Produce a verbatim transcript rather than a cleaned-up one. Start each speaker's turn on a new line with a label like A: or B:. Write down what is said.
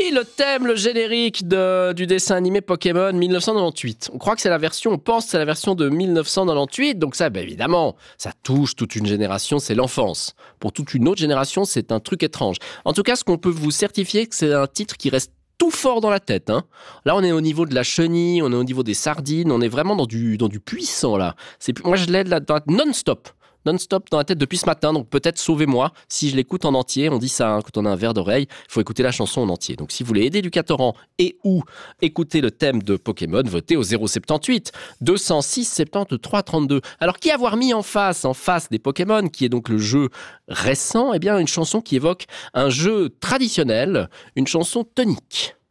A: oui, le thème, le générique de, du dessin animé Pokémon mille neuf cent quatre-vingt-dix-huit. On croit que c'est la version, on pense que c'est la version de mille neuf cent quatre-vingt-dix-huit, donc ça, ben évidemment, ça touche toute une génération, c'est l'enfance. Pour toute une autre génération, c'est un truc étrange. En tout cas, ce qu'on peut vous certifier, que c'est un titre qui reste tout fort dans la tête. Hein. Là, on est au niveau de la chenille, on est au niveau des sardines, on est vraiment dans du, dans du puissant, là. C'est, moi, je l'aide là, non-stop. Non-stop dans la tête depuis ce matin, donc peut-être sauvez-moi si je l'écoute en entier. On dit ça hein, quand on a un verre d'oreille, il faut écouter la chanson en entier. Donc si vous voulez aider éducateur en et ou écouter le thème de Pokémon, votez au zéro soixante-dix-huit deux cent six soixante-treize trente-deux. Alors qui avoir mis en face, en face des Pokémon, qui est donc le jeu récent, eh bien une chanson qui évoque un jeu traditionnel, une chanson tonique.